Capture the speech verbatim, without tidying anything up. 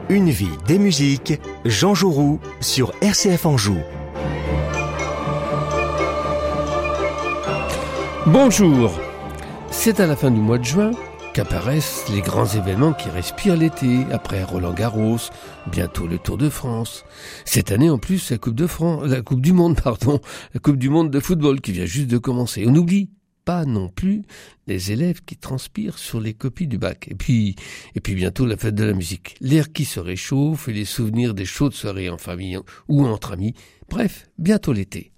Une vie, des musiques, Jean Jouroux sur R C F Anjou. Bonjour, c'est à la fin du mois de juin qu'apparaissent les grands événements qui respirent l'été, après Roland-Garros, bientôt le Tour de France. Cette année en plus, la Coupe de France, la Coupe du Monde, pardon, la Coupe du Monde de football qui vient juste de commencer. On n'oublie pas non plus les élèves qui transpirent sur les copies du bac. Et puis, et puis bientôt la fête de la musique. L'air qui se réchauffe et les souvenirs des chaudes soirées en famille ou entre amis. Bref, bientôt l'été.